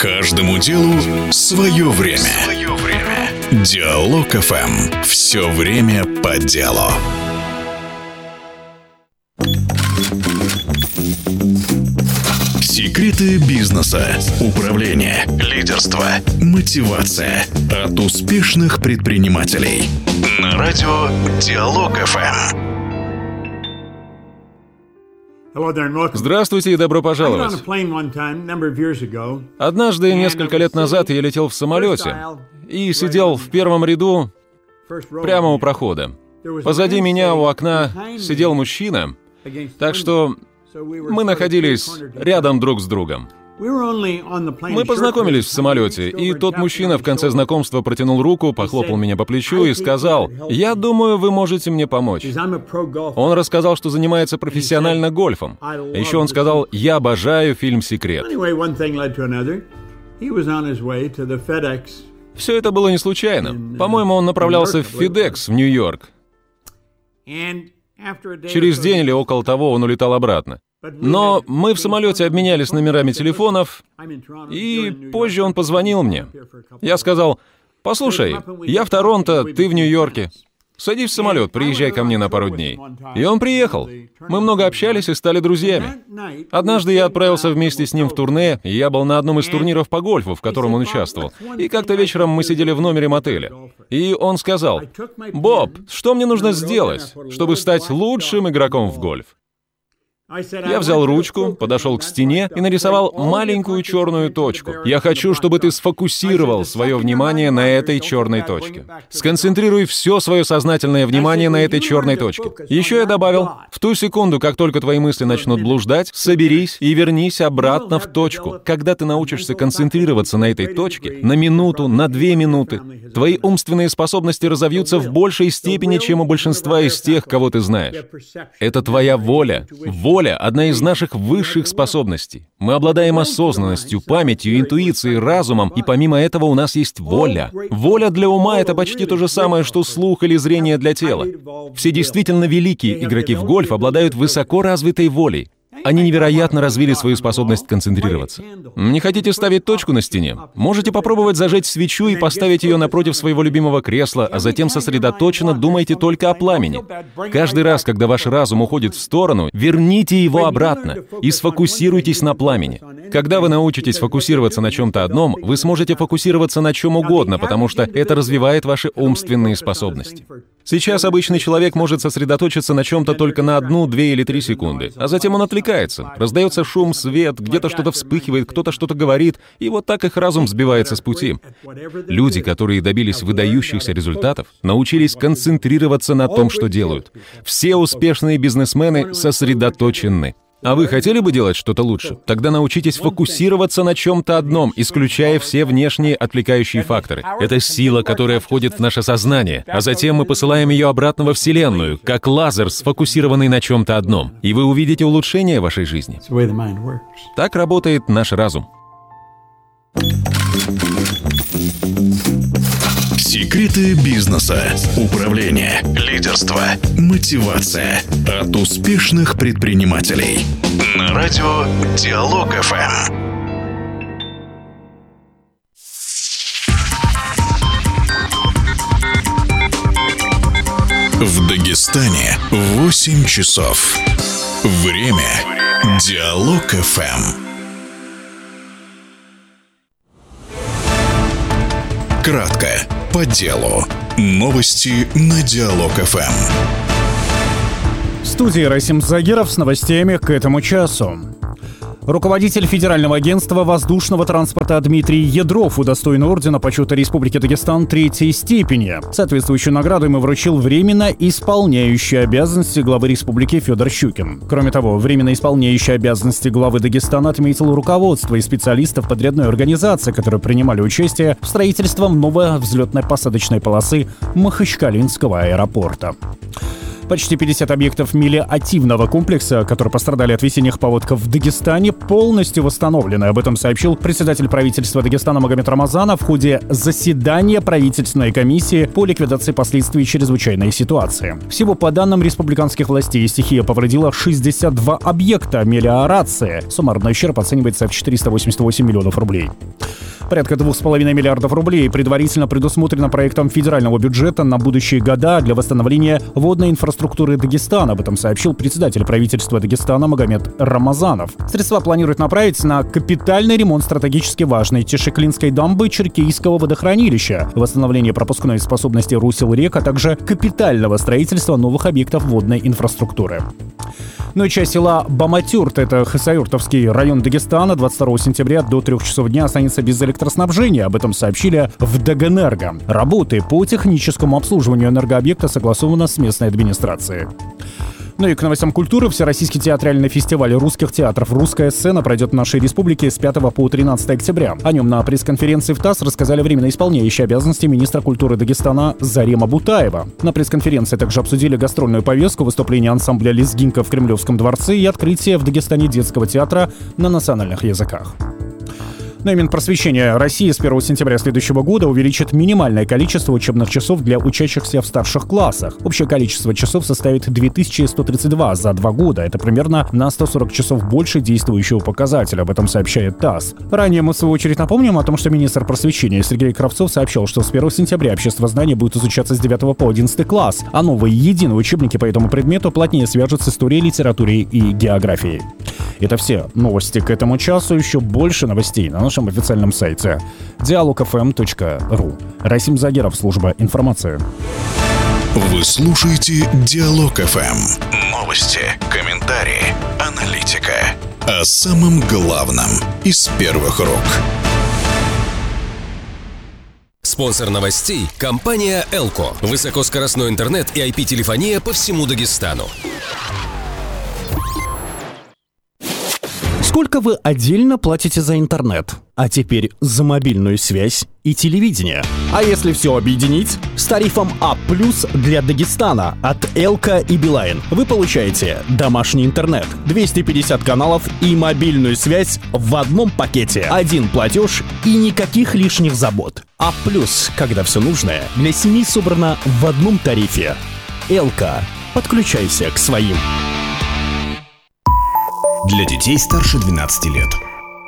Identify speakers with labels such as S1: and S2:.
S1: Каждому делу свое время. Диалог ФМ. Все время по делу. Секреты бизнеса, управления, лидерства, мотивация от успешных предпринимателей. На радио Диалог ФМ.
S2: Здравствуйте и добро пожаловать. Однажды, несколько лет назад, я летел в самолете и сидел в первом ряду прямо у прохода. Позади меня у окна сидел мужчина, так что мы находились рядом друг с другом. Мы познакомились в самолете, и тот мужчина в конце знакомства протянул руку, похлопал меня по плечу и сказал: «Я думаю, вы можете мне помочь». Он рассказал, что занимается профессионально гольфом. Еще он сказал: «Я обожаю фильм «Секрет». Все это было не случайно. По-моему, он направлялся в FedEx в Нью-Йорк. Через день или около того он улетал обратно. Но мы в самолете обменялись номерами телефонов, и позже он позвонил мне. Я сказал: «Послушай, я в Торонто, ты в Нью-Йорке. Садись в самолет, приезжай ко мне на пару дней». И он приехал. Мы много общались и стали друзьями. Однажды я отправился вместе с ним в турне, и я был на одном из турниров по гольфу, в котором он участвовал. И как-то вечером мы сидели в номере мотеля. И он сказал: «Боб, что мне нужно сделать, чтобы стать лучшим игроком в гольф?» Я взял ручку, подошел к стене и нарисовал маленькую черную точку. «Я хочу, чтобы ты сфокусировал свое внимание на этой черной точке. Сконцентрируй все свое сознательное внимание на этой черной точке». Еще я добавил: «В ту секунду, как только твои мысли начнут блуждать, соберись и вернись обратно в точку. Когда ты научишься концентрироваться на этой точке, на минуту, на 2 минуты, твои умственные способности разовьются в большей степени, чем у большинства из тех, кого ты знаешь. Это твоя воля. Воля — одна из наших высших способностей. Мы обладаем осознанностью, памятью, интуицией, разумом, и помимо этого у нас есть воля. Воля для ума — это почти то же самое, что слух или зрение для тела. Все действительно великие игроки в гольф обладают высоко развитой волей. Они невероятно развили свою способность концентрироваться. Не хотите ставить точку на стене? Можете попробовать зажечь свечу и поставить ее напротив своего любимого кресла, а затем сосредоточенно думайте только о пламени. Каждый раз, когда ваш разум уходит в сторону, верните его обратно и сфокусируйтесь на пламени. Когда вы научитесь фокусироваться на чем-то одном, вы сможете фокусироваться на чем угодно, потому что это развивает ваши умственные способности. Сейчас обычный человек может сосредоточиться на чем-то только на 1, 2 или 3 секунды, а затем он отвлекается. Раздается шум, свет, где-то что-то вспыхивает, кто-то что-то говорит, и вот так их разум сбивается с пути. Люди, которые добились выдающихся результатов, научились концентрироваться на том, что делают. Все успешные бизнесмены сосредоточены. А вы хотели бы делать что-то лучше? Тогда научитесь фокусироваться на чем-то одном, исключая все внешние отвлекающие факторы. Это сила, которая входит в наше сознание, а затем мы посылаем ее обратно во Вселенную, как лазер, сфокусированный на чем-то одном. И вы увидите улучшение вашей жизни. Так работает наш разум.
S1: Секреты бизнеса, управления, лидерства, мотивация от успешных предпринимателей. На радио Диалог ФМ. В Дагестане 8 часов. Время Диалог ФМ. Кратко, по делу. Новости на Диалог ФМ.
S3: В студии Расим Загиров с новостями к этому часу. Руководитель Федерального агентства воздушного транспорта Дмитрий Ядров удостоен ордена почета Республики Дагестан 3-й степени. Соответствующую награду ему вручил временно исполняющий обязанности главы республики Федор Щукин. Кроме того, временно исполняющий обязанности главы Дагестана отметил руководство и специалистов подрядной организации, которые принимали участие в строительстве новой взлетно-посадочной полосы Махачкалинского аэропорта. Почти 50 объектов мелиоративного комплекса, которые пострадали от весенних паводков в Дагестане, полностью восстановлены. Об этом сообщил председатель правительства Дагестана Магомед Рамазанов в ходе заседания правительственной комиссии по ликвидации последствий чрезвычайной ситуации. Всего по данным республиканских властей, стихия повредила 62 объекта мелиорации. Суммарный ущерб оценивается в 488 миллионов рублей. Порядка 2,5 миллиардов рублей предварительно предусмотрено проектом федерального бюджета на будущие года для восстановления водной инфраструктуры Дагестана. Об этом сообщил председатель правительства Дагестана Магомед Рамазанов. Средства планируют направить на капитальный ремонт стратегически важной Тишеклинской дамбы Черкейского водохранилища, восстановление пропускной способности русел рек, а также капитального строительства новых объектов водной инфраструктуры. Ну и часть села Баматюрт, это Хасавюртовский район Дагестана, 22 сентября до 3 часов дня останется без электроснабжения. Об этом сообщили в Дагэнерго. Работы по техническому обслуживанию энергообъекта согласованы с местной администрацией. Ну и к новостям культуры. Всероссийский театральный фестиваль русских театров «Русская сцена» пройдет в нашей республике с 5 по 13 октября. О нем на пресс-конференции в ТАСС рассказали временно исполняющие обязанности министра культуры Дагестана Зарема Бутаева. На пресс-конференции также обсудили гастрольную повестку, выступления ансамбля «Лезгинка» в Кремлевском дворце и открытие в Дагестане детского театра на национальных языках. Но и Минпросвещение России с 1 сентября следующего года увеличит минимальное количество учебных часов для учащихся в старших классах. Общее количество часов составит 2132 за 2 года. Это примерно на 140 часов больше действующего показателя. Об этом сообщает ТАСС. Ранее мы, в свою очередь, напомним о том, что министр просвещения Сергей Кравцов сообщал, что с 1 сентября обществознание будет изучаться с 9 по 11 класс, а новые единые учебники по этому предмету плотнее свяжут с историей, литературой и географией. Это все новости к этому часу. Еще больше новостей на нашем официальном сайте dialogfm.ru. Расим Загеров, служба информации.
S1: Вы слушаете Диалог ФМ. Новости, комментарии, аналитика. О самом главном из первых рук.
S4: Спонсор новостей – компания «Элко». Высокоскоростной интернет и IP-телефония по всему Дагестану.
S3: Сколько вы отдельно платите за интернет? А теперь за мобильную связь и телевидение. А если все объединить? С тарифом А+ для Дагестана от Элко и Билайн вы получаете домашний интернет, 250 каналов и мобильную связь в одном пакете. Один платеж и никаких лишних забот. А+, когда все нужное для семьи собрано в одном тарифе. Элко. Подключайся к своим.
S5: Для детей старше 12 лет.